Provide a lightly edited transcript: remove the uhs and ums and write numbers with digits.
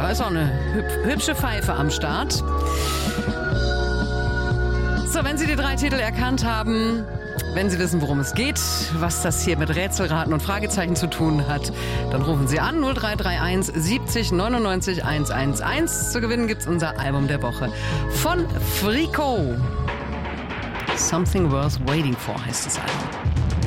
Da ist auch eine hübsche Pfeife am Start. So, wenn Sie die 3 Titel erkannt haben, wenn Sie wissen, worum es geht, was das hier mit Rätselraten und Fragezeichen zu tun hat, dann rufen Sie an 0331 70 99 111. Zu gewinnen gibt's unser Album der Woche von Frico. Something Worth Waiting For heißt das Album.